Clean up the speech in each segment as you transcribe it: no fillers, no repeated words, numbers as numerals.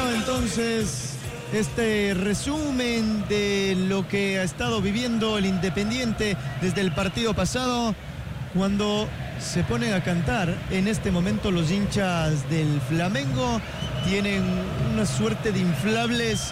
escuchado entonces este resumen de lo que ha estado viviendo el Independiente desde el partido pasado, cuando se ponen a cantar en este momento los hinchas del Flamengo. Tienen una suerte de inflables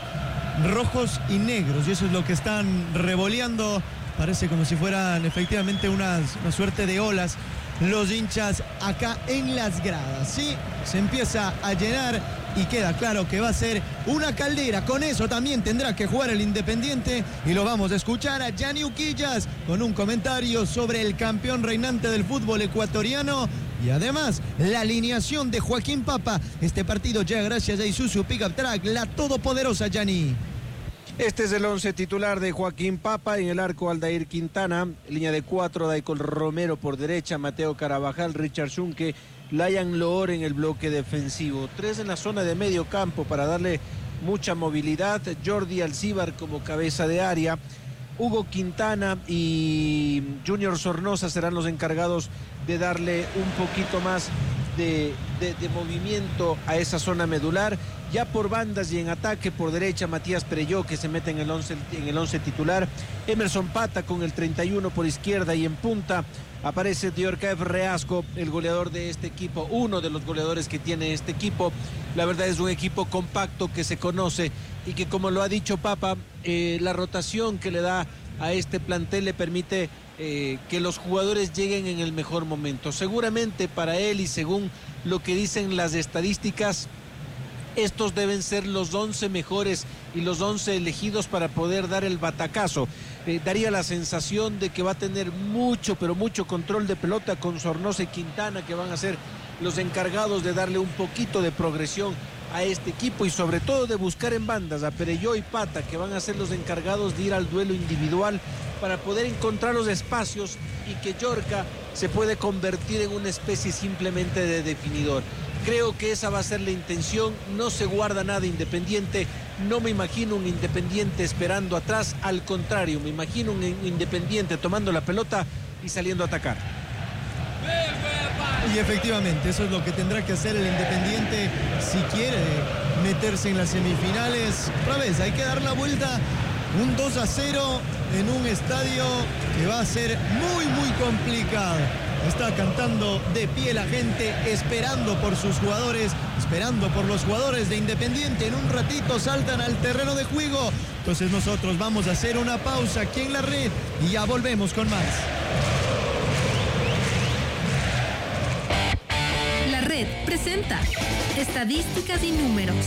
rojos y negros, y eso es lo que están revoleando. Parece como si fueran efectivamente una suerte de olas los hinchas acá en las gradas. Sí, se empieza a llenar y queda claro que va a ser una caldera. Con eso también tendrá que jugar el Independiente, y lo vamos a escuchar a Gianni Uquillas con un comentario sobre el campeón reinante del fútbol ecuatoriano y además la alineación de Joaquín Papa. Este partido llega gracias a Isuzu Pickup Truck, la todopoderosa. Gianni. Este es el 11 titular de Joaquín Papa. En el arco, Aldair Quintana, línea de 4, Daicol Romero por derecha, Mateo Carabajal, Richard Schunke, Layan Loor en el bloque defensivo. 3 en la zona de medio campo para darle mucha movilidad. Jordi Alcíbar como cabeza de área. Hugo Quintana y Junior Sornosa serán los encargados de darle un poquito más de movimiento a esa zona medular. Ya por bandas y en ataque, por derecha, Matías Perelló, que se mete en el 11 titular. Emerson Pata con el 31 por izquierda, y en punta aparece Diorcaev Reasco, el goleador de este equipo, uno de los goleadores que tiene este equipo. La verdad es un equipo compacto que se conoce y que, como lo ha dicho Papa, la rotación que le da a este plantel le permite que los jugadores lleguen en el mejor momento. Seguramente para él, y según lo que dicen las estadísticas, estos deben ser los 11 mejores y los 11 elegidos para poder dar el batacazo. Daría la sensación de que va a tener mucho, pero mucho control de pelota con Sornosa y Quintana, que van a ser los encargados de darle un poquito de progresión a este equipo, y sobre todo de buscar en bandas a Perelló y Pata, que van a ser los encargados de ir al duelo individual para poder encontrar los espacios, y que Yorca se puede convertir en una especie simplemente de definidor. Creo que esa va a ser la intención. No se guarda nada Independiente. No me imagino un Independiente esperando atrás. Al contrario, me imagino un Independiente tomando la pelota y saliendo a atacar. Y efectivamente, eso es lo que tendrá que hacer el Independiente si quiere meterse en las semifinales. Otra vez, hay que dar la vuelta. Un 2-0 en un estadio que va a ser muy, muy complicado. Está cantando de pie la gente, esperando por sus jugadores, esperando por los jugadores de Independiente. En un ratito saltan al terreno de juego. Entonces nosotros vamos a hacer una pausa aquí en La Red y ya volvemos con más. La Red presenta estadísticas y números.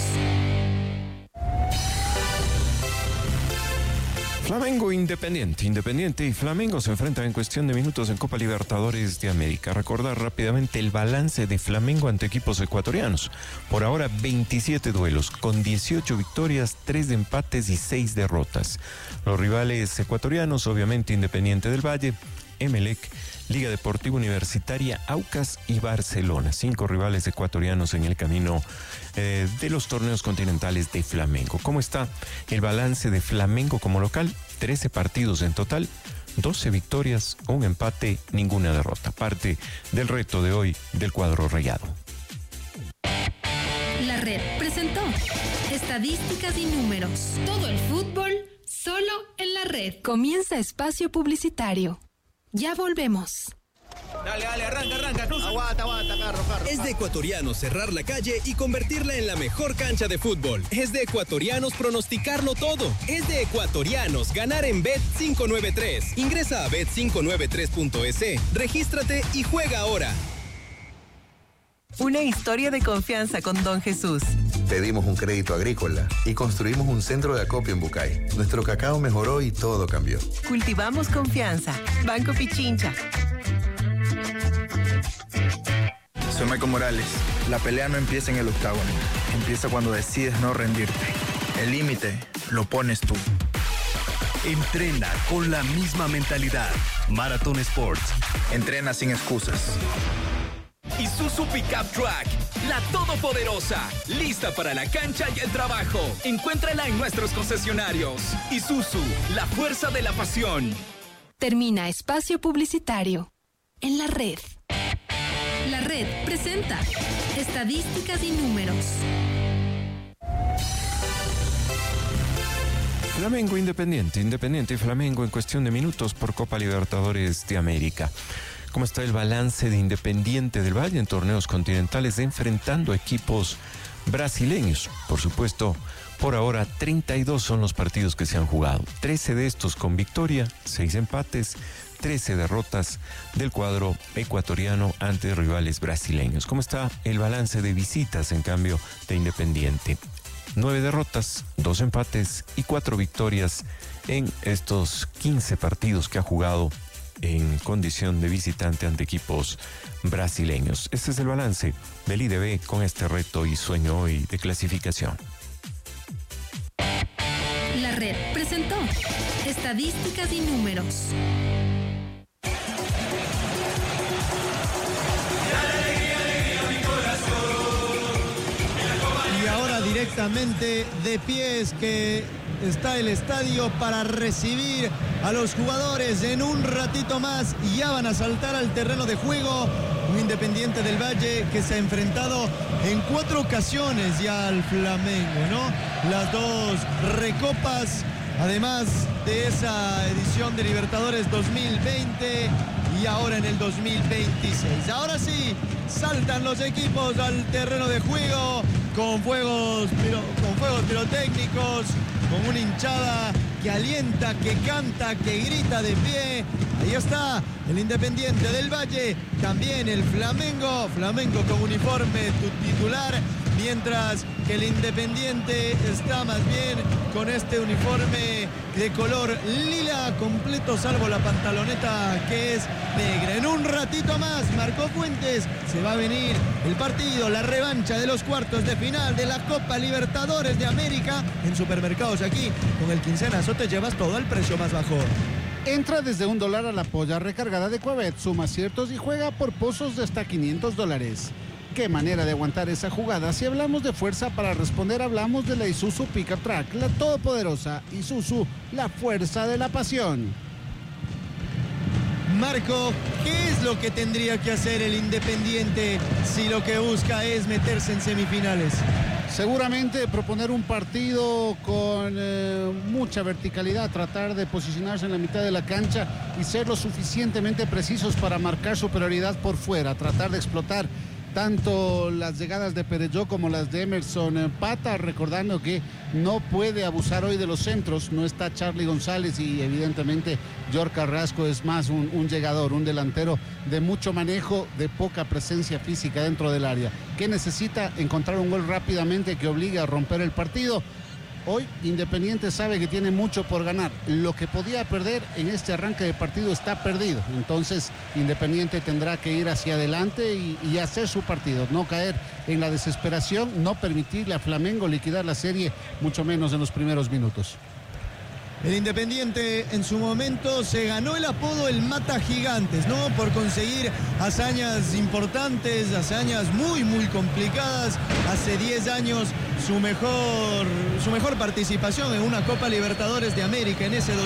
Flamengo Independiente y Flamengo se enfrentan en cuestión de minutos en Copa Libertadores de América. Recordar rápidamente el balance de Flamengo ante equipos ecuatorianos. Por ahora 27 duelos, con 18 victorias, 3 empates y 6 derrotas. Los rivales ecuatorianos, obviamente Independiente del Valle, Emelec, Liga Deportiva Universitaria, Aucas y Barcelona. 5 rivales ecuatorianos en el camino de los torneos continentales de Flamengo. ¿Cómo está el balance de Flamengo como local? 13 partidos en total, 12 victorias, un empate, ninguna derrota. Parte del reto de hoy del cuadro rayado. La Red presentó estadísticas y números. Todo el fútbol solo en La Red. Comienza espacio publicitario. Ya volvemos. Dale, arranca. Aguanta, carro. Es de ecuatorianos cerrar la calle y convertirla en la mejor cancha de fútbol. Es de ecuatorianos pronosticarlo todo. Es de ecuatorianos ganar en Bet593. Ingresa a bet593.es, regístrate y juega ahora. Una historia de confianza con Don Jesús. Pedimos un crédito agrícola y construimos un centro de acopio en Bucay. Nuestro cacao mejoró y todo cambió. Cultivamos confianza. Banco Pichincha. Soy Michael Morales. La pelea no empieza en el octágono. Empieza cuando decides no rendirte. El límite lo pones tú. Entrena con la misma mentalidad. Marathon Sports. Entrena sin excusas. Isuzu Pickup Truck, la todopoderosa, lista para la cancha y el trabajo. Encuéntrala en nuestros concesionarios. Isuzu, la fuerza de la pasión. Termina espacio publicitario en La Red. La Red presenta estadísticas y números. Flamengo Independiente y Flamengo en cuestión de minutos por Copa Libertadores de América. ¿Cómo está el balance de Independiente del Valle en torneos continentales enfrentando equipos brasileños? Por supuesto, por ahora 32 son los partidos que se han jugado. 13 de estos con victoria, 6 empates, 13 derrotas del cuadro ecuatoriano ante rivales brasileños. ¿Cómo está el balance de visitas, en cambio, de Independiente? 9 derrotas, 2 empates y 4 victorias en estos 15 partidos que ha jugado en condición de visitante ante equipos brasileños. Este es el balance del IDB con este reto y sueño hoy de clasificación. La Red presentó Estadísticas y Números. Directamente de pies que está el estadio para recibir a los jugadores. En un ratito más ya van a saltar al terreno de juego. Un Independiente del Valle que se ha enfrentado en 4 ocasiones ya al Flamengo, ¿no? Las 2 recopas, además de esa edición de Libertadores 2020 y ahora en el 2026. Ahora sí, saltan los equipos al terreno de juego con fuegos pirotécnicos, con una hinchada que alienta, que canta, que grita de pie. Ahí está el Independiente del Valle, también el Flamengo con uniforme titular, mientras que el Independiente está más bien con este uniforme de color lila completo, salvo la pantaloneta que es negra. En un ratito más, Marco Fuentes, se va a venir el partido, la revancha de los cuartos de final de la Copa Libertadores de América. En supermercados aquí, con el quincenazo te llevas todo al precio más bajo. Entra desde $1 a la polla recargada de Coabet, suma aciertos y juega por pozos de hasta $500. Qué manera de aguantar esa jugada. Si hablamos de fuerza para responder, hablamos de la Isuzu Pickup Track, la todopoderosa Isuzu, la fuerza de la pasión. Marco, ¿qué es lo que tendría que hacer el Independiente si lo que busca es meterse en semifinales? Seguramente proponer un partido con mucha verticalidad, tratar de posicionarse en la mitad de la cancha y ser lo suficientemente precisos para marcar superioridad por fuera, tratar de explotar tanto las llegadas de Perelló como las de Emerson Pata, recordando que no puede abusar hoy de los centros. No está Charly González y evidentemente York Carrasco es más un llegador, un delantero de mucho manejo, de poca presencia física dentro del área, que necesita encontrar un gol rápidamente que obligue a romper el partido. Hoy Independiente sabe que tiene mucho por ganar. Lo que podía perder en este arranque de partido está perdido. Entonces Independiente tendrá que ir hacia adelante y hacer su partido. No caer en la desesperación, no permitirle a Flamengo liquidar la serie, mucho menos en los primeros minutos. El Independiente en su momento se ganó el apodo el Mata Gigantes, ¿no? Por conseguir hazañas importantes, hazañas muy complicadas. Hace 10 años su mejor participación en una Copa Libertadores de América en ese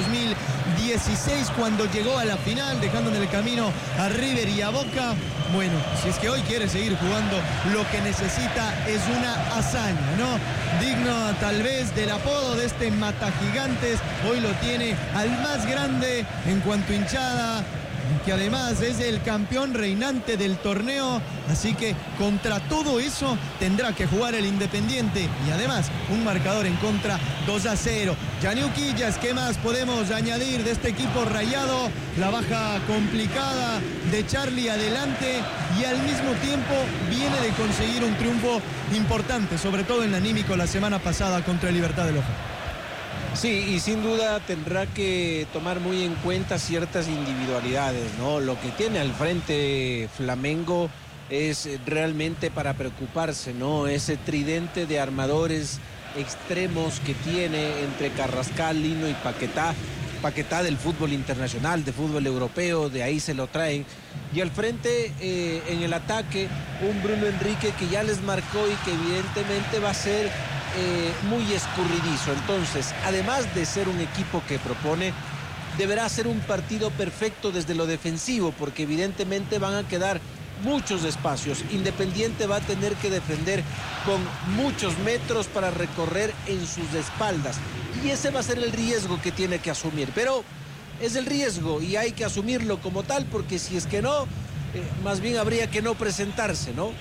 2016, cuando llegó a la final, dejando en el camino a River y a Boca. Bueno, si es que hoy quiere seguir jugando, lo que necesita es una hazaña, ¿no? Digno tal vez del apodo de este Mata Gigantes. Hoy lo tiene al más grande en cuanto a hinchada, que además es el campeón reinante del torneo, así que contra todo eso tendrá que jugar el Independiente, y además un marcador en contra, 2-0. Yaniu Quillas, ¿qué más podemos añadir de este equipo rayado? La baja complicada de Charly adelante, y al mismo tiempo viene de conseguir un triunfo importante, sobre todo en anímico la semana pasada contra el Libertad de Loja. Sí, y sin duda tendrá que tomar muy en cuenta ciertas individualidades, ¿no? Lo que tiene al frente Flamengo es realmente para preocuparse, ¿no? Ese tridente de armadores extremos que tiene entre Carrascal, Lino y Paquetá. Paquetá del fútbol internacional, de fútbol europeo, de ahí se lo traen. Y al frente, en el ataque, un Bruno Enrique que ya les marcó y que evidentemente va a ser muy escurridizo. Entonces, además de ser un equipo que propone, deberá ser un partido perfecto desde lo defensivo, porque evidentemente van a quedar muchos espacios. Independiente va a tener que defender con muchos metros para recorrer en sus espaldas. Y ese va a ser el riesgo que tiene que asumir. Pero es el riesgo y hay que asumirlo como tal, porque si es que no, más bien habría que no presentarse, ¿no?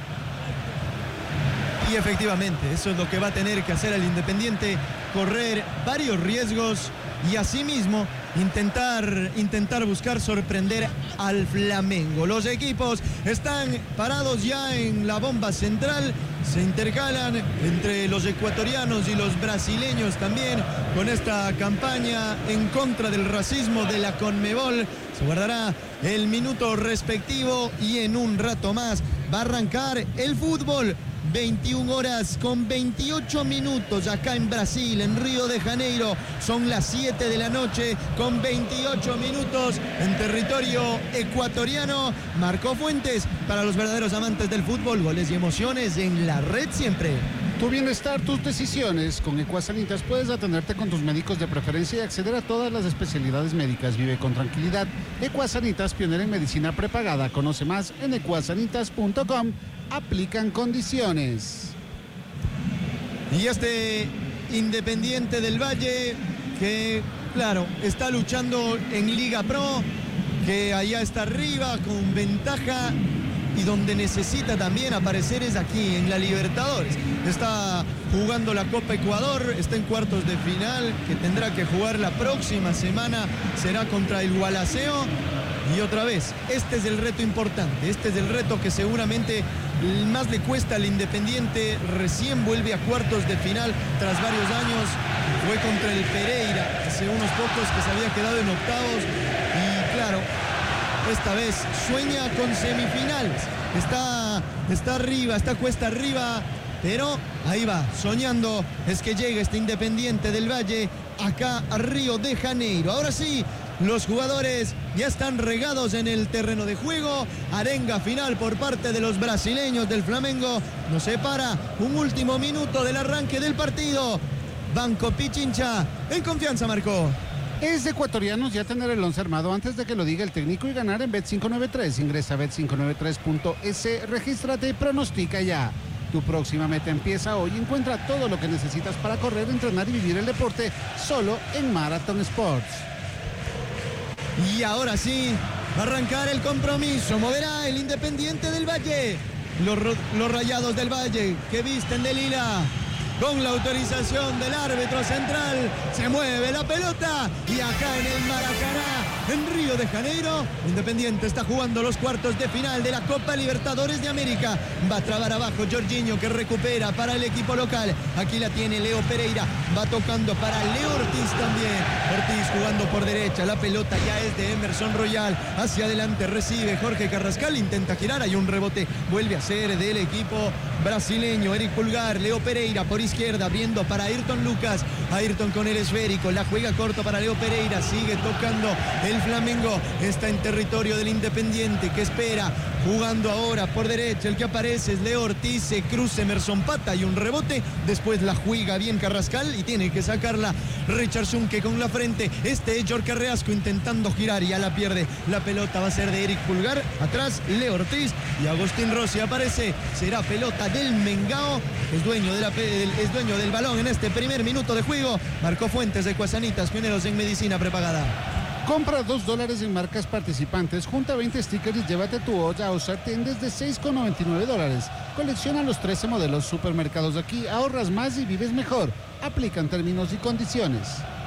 Y efectivamente, eso es lo que va a tener que hacer el Independiente, correr varios riesgos y asimismo intentar buscar sorprender al Flamengo. Los equipos están parados ya en la bomba central, se intercalan entre los ecuatorianos y los brasileños también con esta campaña en contra del racismo de la Conmebol. Se guardará el minuto respectivo y en un rato más va a arrancar el fútbol. 21 horas con 28 minutos acá en Brasil, en Río de Janeiro. Son las 7 de la noche con 28 minutos en territorio ecuatoriano. Marcó Fuentes para los verdaderos amantes del fútbol. Goles y emociones en la red siempre. Tu bienestar, tus decisiones. Con Ecuasanitas puedes atenderte con tus médicos de preferencia y acceder a todas las especialidades médicas. Vive con tranquilidad. Ecuasanitas, pionera en medicina prepagada. Conoce más en ecuasanitas.com. Aplican condiciones. Y este Independiente del Valle que, claro, está luchando en Liga Pro, que allá está arriba con ventaja y donde necesita también aparecer es aquí en la Libertadores. Está jugando la Copa Ecuador, está en cuartos de final, que tendrá que jugar la próxima semana, será contra el Gualaceo. Y otra vez, este es el reto importante, este es el reto que seguramente más le cuesta al Independiente. Recién vuelve a cuartos de final tras varios años, fue contra el Pereira hace unos pocos, que se había quedado en octavos, y claro, esta vez sueña con semifinales, está arriba, está cuesta arriba, pero ahí va, soñando es que llega este Independiente del Valle acá a Río de Janeiro. Ahora sí, los jugadores ya están regados en el terreno de juego. Arenga final por parte de los brasileños del Flamengo. Nos separa un último minuto del arranque del partido. Banco Pichincha en confianza, marcó. Es de ecuatorianos ya tener el once armado antes de que lo diga el técnico y ganar en Bet593. Ingresa a bet593.es, regístrate y pronostica ya. Tu próxima meta empieza hoy. Encuentra todo lo que necesitas para correr, entrenar y vivir el deporte solo en Marathon Sports. Y ahora sí, va a arrancar el compromiso. Moverá el Independiente del Valle. Los Rayados del Valle que visten de lila. Con la autorización del árbitro central, se mueve la pelota y acá en el Maracaná, en Río de Janeiro, Independiente está jugando los cuartos de final de la Copa Libertadores de América. Va a trabar abajo Jorginho, que recupera para el equipo local. Aquí la tiene Leo Pereira, va tocando para Leo Ortiz también. Ortiz jugando por derecha, la pelota ya es de Emerson Royal. Hacia adelante recibe Jorge Carrascal, intenta girar, hay un rebote, vuelve a ser del equipo brasileño. Eric Pulgar, Leo Pereira por izquierda, abriendo para Ayrton Lucas. Ayrton con el esférico, la juega corto para Leo Pereira, sigue tocando el Flamengo, está en territorio del Independiente, que espera, jugando ahora por derecha, el que aparece es Leo Ortiz, se cruza Emerson Pata y un rebote, después la juega bien Carrascal y tiene que sacarla Richard Zunke con la frente. Este es Jorge Reasco intentando girar y ya la pierde, la pelota va a ser de Eric Pulgar, atrás Leo Ortiz y Agustín Rossi aparece, será pelota del Mengao, es dueño del balón en este primer minuto de juego. Marcó Fuentes de Ecuasanitas, pioneros en medicina prepagada. Compra $2 en marcas participantes, junta 20 stickers y llévate tu olla o sartén desde $6,99. Colecciona los 13 modelos. Supermercados Aquí, ahorras más y vives mejor. Aplican términos y condiciones.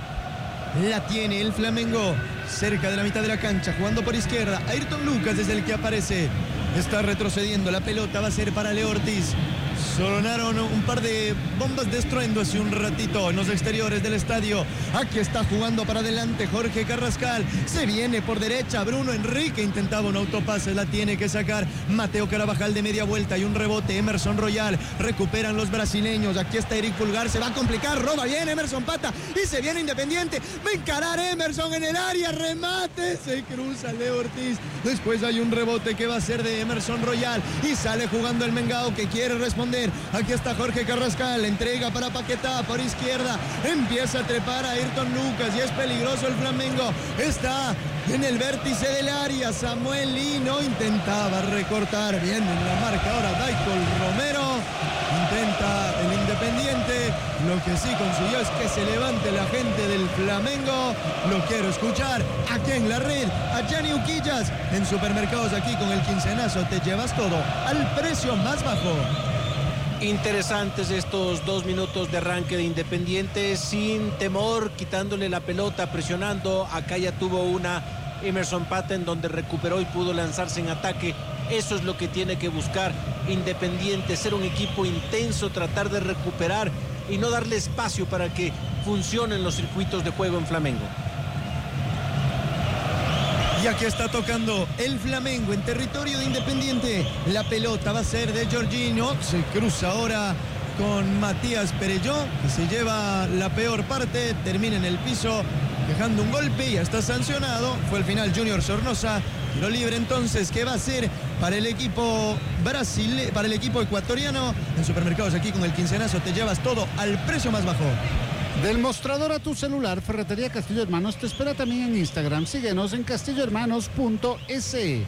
La tiene el Flamengo cerca de la mitad de la cancha, jugando por izquierda. Ayrton Lucas es el que aparece. Está retrocediendo, la pelota va a ser para Leo Ortiz. Sonaron un par de bombas de estruendo hace un ratito en los exteriores del estadio. Aquí está jugando para adelante Jorge Carrascal. Se viene por derecha Bruno Enrique. Intentaba un autopase, la tiene que sacar Mateo Carabajal de media vuelta y un rebote. Emerson Royal. Recuperan los brasileños. Aquí está Eric Pulgar. Se va a complicar. Roba bien Emerson Pata. Y se viene Independiente. Va a encarar Emerson en el área. Remate. Se cruza Leo Ortiz. Después hay un rebote que va a ser de Emerson Royal. Y sale jugando el Mengao, que quiere responder. ver. Aquí está Jorge Carrascal, entrega para Paquetá por izquierda. Empieza a trepar a Ayrton Lucas y es peligroso el Flamengo. Está en el vértice del área. Samuel Lino intentaba recortar bien en la marca. Ahora Daikol Romero intenta el Independiente. Lo que sí consiguió es que se levante la gente del Flamengo. Lo quiero escuchar aquí en la red. A Gianni Uquillas en Supermercados aquí con el quincenazo. Te llevas todo al precio más bajo. Interesantes estos 2 minutos de arranque de Independiente, sin temor, quitándole la pelota, presionando. Acá ya tuvo una Emerson Patten donde recuperó y pudo lanzarse en ataque. Eso es lo que tiene que buscar Independiente, ser un equipo intenso, tratar de recuperar y no darle espacio para que funcionen los circuitos de juego en Flamengo. Y aquí está tocando el Flamengo en territorio de Independiente. La pelota va a ser de Jorginho. Se cruza ahora con Matías Perelló, que se lleva la peor parte. Termina en el piso dejando un golpe y ya está sancionado. Fue al final Junior Sornosa. Tiro libre entonces que va a ser para el equipo para el equipo ecuatoriano. En Supermercados aquí con el quincenazo te llevas todo al precio más bajo. Del mostrador a tu celular, Ferretería Castillo Hermanos te espera también en Instagram. Síguenos en castillohermanos.es.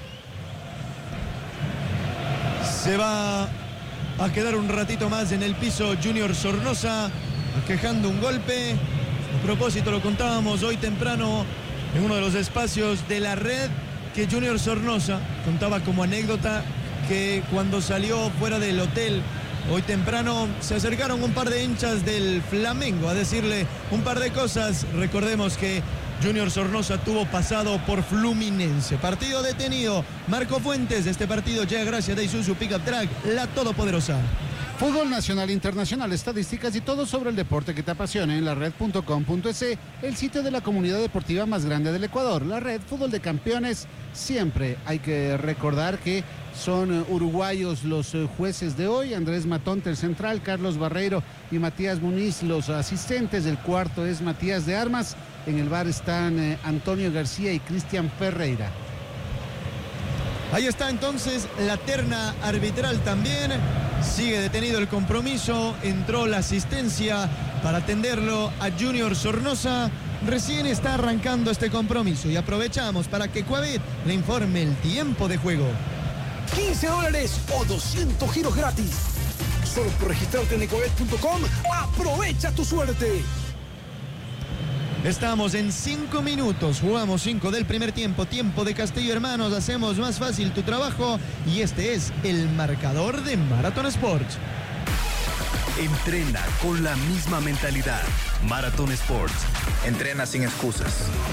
Se va a quedar un ratito más en el piso Junior Sornosa, quejando un golpe. A propósito, lo contábamos hoy temprano en uno de los espacios de la red, que Junior Sornosa contaba como anécdota que cuando salió fuera del hotel hoy temprano se acercaron un par de hinchas del Flamengo a decirle un par de cosas. Recordemos que Junior Sornosa tuvo pasado por Fluminense. Partido detenido. Marco Fuentes, este partido llega gracias a Isuzu Pickup Truck, la todopoderosa. Fútbol nacional, internacional, estadísticas y todo sobre el deporte que te apasiona en la red.com.es, el sitio de la comunidad deportiva más grande del Ecuador. La red Fútbol de Campeones. Siempre hay que recordar que son uruguayos los jueces de hoy. Andrés Matonte, el central, Carlos Barreiro y Matías Muniz, los asistentes. El cuarto es Matías de Armas. En el bar están Antonio García y Cristian Ferreira. Ahí está entonces la terna arbitral también. Sigue detenido el compromiso. Entró la asistencia para atenderlo a Junior Sornosa. Recién está arrancando este compromiso y aprovechamos para que Coavit le informe el tiempo de juego. $15 o 200 giros gratis. Solo por registrarte en ecovet.com. ¡Aprovecha tu suerte! Estamos en 5 minutos, jugamos 5 del primer tiempo, tiempo de Castillo Hermanos, hacemos más fácil tu trabajo y este es el marcador de Marathon Sports. Entrena con la misma mentalidad. Marathon Sports. Entrena sin excusas.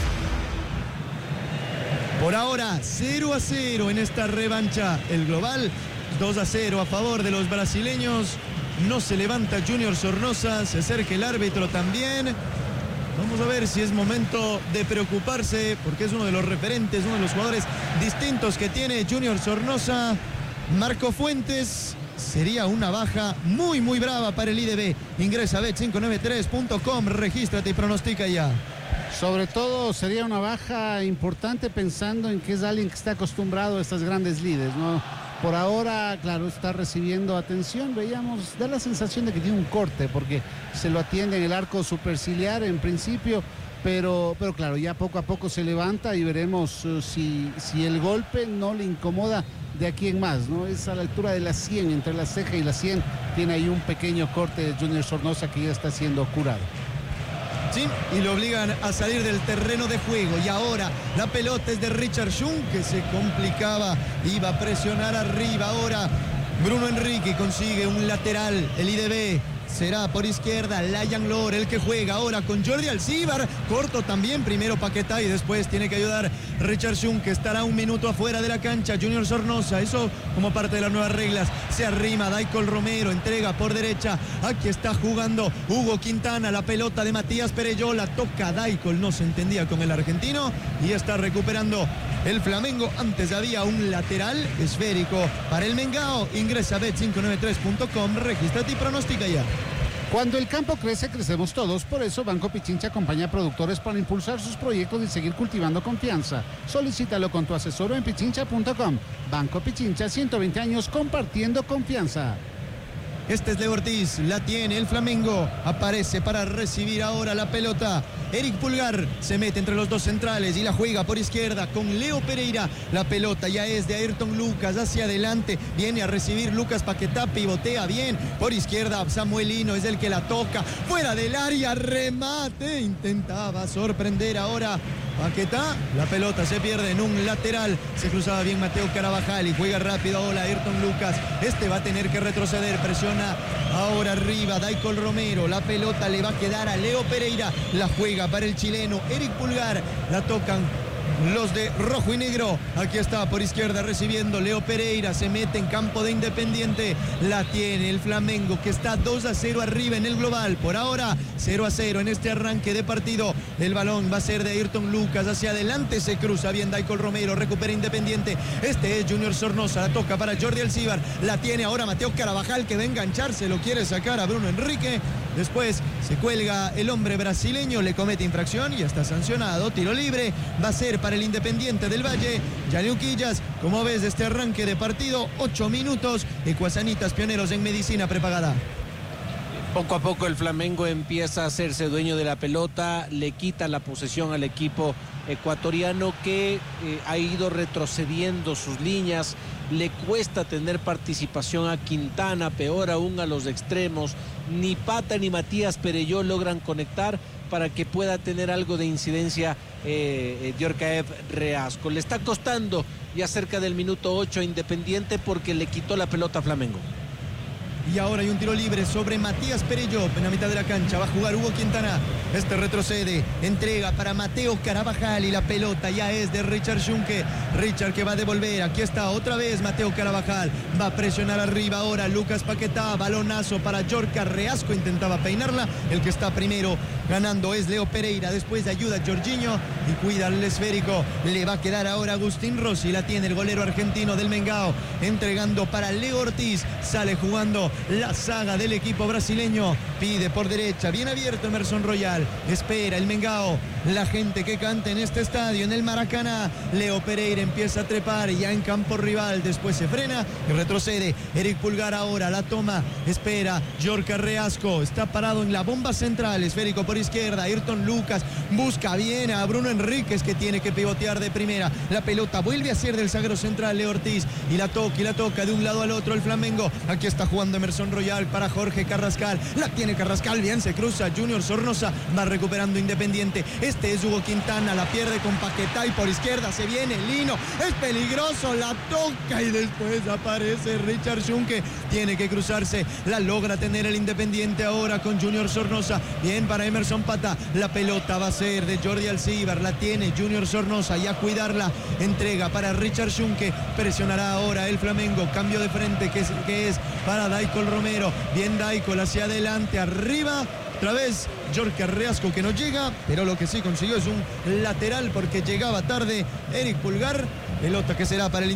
Por ahora, 0-0 en esta revancha. El global, 2-0 a favor de los brasileños. No se levanta Junior Sornosa, se acerca el árbitro también. Vamos a ver si es momento de preocuparse, porque es uno de los referentes, uno de los jugadores distintos que tiene Junior Sornosa. Marco Fuentes, sería una baja muy, muy brava para el IDB. Ingresa a bet593.com, regístrate y pronostica ya. Sobre todo sería una baja importante pensando en que es alguien que está acostumbrado a estas grandes lides, ¿no? Por ahora, claro, está recibiendo atención. Veíamos, da la sensación de que tiene un corte porque se lo atiende en el arco superciliar en principio, pero claro, ya poco a poco se levanta y veremos si el golpe no le incomoda de aquí en más, ¿no? Es a la altura de la 100, entre la ceja y la 100, tiene ahí un pequeño corte de Junior Sornosa que ya está siendo curado. Sí, y lo obligan a salir del terreno de juego. Y ahora la pelota es de Richard Schung, que se complicaba, iba a presionar arriba. Ahora Bruno Enrique consigue un lateral. El IDB será por izquierda Layan Lor, el que juega ahora con Jordi Alcíbar. Corto también, primero Paquetá y después tiene que ayudar Richard Schung, que estará un minuto afuera de la cancha. Junior Sornosa, eso como parte de las nuevas reglas. Se arrima Daikol Romero, entrega por derecha. Aquí está jugando Hugo Quintana, la pelota de Matías Perelló, la toca Daikol, no se entendía con el argentino y está recuperando el Flamengo. Antes había un lateral esférico para el Mengao. Ingresa a bet593.com, regístrate y pronostica ya. Cuando el campo crece, crecemos todos. Por eso Banco Pichincha acompaña a productores para impulsar sus proyectos y seguir cultivando confianza. Solicítalo con tu asesor en pichincha.com. Banco Pichincha, 120 años compartiendo confianza. Este es Leo Ortiz, la tiene el Flamengo, aparece para recibir ahora la pelota. Eric Pulgar se mete entre los dos centrales y la juega por izquierda con Leo Pereira. La pelota ya es de Ayrton Lucas, hacia adelante, viene a recibir Lucas Paquetá, pivotea bien por izquierda. Samuelino es el que la toca, fuera del área, remate, intentaba sorprender ahora Paquetá, la pelota se pierde en un lateral, se cruzaba bien Mateo Carabajal y juega rápido ahora Ayrton Lucas. Este va a tener que retroceder, presiona ahora arriba Daicol Romero, la pelota le va a quedar a Leo Pereira, la juega para el chileno Eric Pulgar, la tocan los de rojo y negro. Aquí está por izquierda recibiendo Leo Pereira, se mete en campo de Independiente, la tiene el Flamengo que está 2-0 arriba en el global, por ahora 0-0 en este arranque de partido. El balón va a ser de Ayrton Lucas, hacia adelante se cruza bien Daicol Romero, recupera Independiente, este es Junior Sornosa, la toca para Jordi Alcibar, la tiene ahora Mateo Carabajal que va a engancharse, lo quiere sacar a Bruno Enrique, después se cuelga el hombre brasileño, le comete infracción y ya está sancionado, tiro libre, va a ser para el Independiente del Valle. Yaniu Quillas, como ves de este arranque de partido, 8 minutos, Ecuasanitas pioneros en medicina prepagada. Poco a poco el Flamengo empieza a hacerse dueño de la pelota, le quita la posesión al equipo ecuatoriano que ha ido retrocediendo sus líneas, le cuesta tener participación a Quintana, peor aún a los extremos, ni Pata ni Matías Perelló logran conectar para que pueda tener algo de incidencia Djorkaeff Reasco. Le está costando ya cerca del minuto 8 a Independiente porque le quitó la pelota a Flamengo. Y ahora hay un tiro libre sobre Matías Perelló en la mitad de la cancha, va a jugar Hugo Quintana, este retrocede, entrega para Mateo Carabajal y la pelota ya es de Richard Schunke, Richard que va a devolver, aquí está otra vez Mateo Carabajal, va a presionar arriba ahora Lucas Paquetá, balonazo para Djorkaeff Reasco, intentaba peinarla, el que está primero ganando es Leo Pereira, después de ayuda Jorginho y cuida el esférico, le va a quedar ahora Agustín Rossi, la tiene el golero argentino del Mengao, entregando para Leo Ortiz, sale jugando la saga del equipo brasileño, pide por derecha, bien abierto Emerson Royal, espera el Mengao, la gente que canta en este estadio, en el Maracaná, Leo Pereira empieza a trepar ya en campo rival, después se frena y retrocede, Eric Pulgar ahora la toma, espera, Djorkaeff Reasco, está parado en la bomba central, esférico por izquierda, Ayrton Lucas, busca bien a Bruno Enríquez que tiene que pivotear de primera, la pelota vuelve a ser del zaguero central Leo Ortiz, y la toca de un lado al otro el Flamengo, aquí está jugando Emerson Royal para Jorge Carrascal, la tiene Carrascal, bien se cruza Junior Sornosa, va recuperando Independiente, este es Hugo Quintana, la pierde con Paquetá y por izquierda se viene Lino, es peligroso, la toca y después aparece Richard Schunke, tiene que cruzarse, la logra tener el Independiente ahora con Junior Sornosa, bien para Emerson Pata, la pelota va a ser de Jordi Alcibar, la tiene Junior Sornosa y a cuidarla, entrega para Richard Schunke, presionará ahora el Flamengo, cambio de frente que es para Daicol Romero, bien Daicol hacia adelante, arriba, otra vez Djorkaeff Reasco que no llega, pero lo que sí consiguió es un lateral porque llegaba tarde Eric Pulgar, pelota que será para el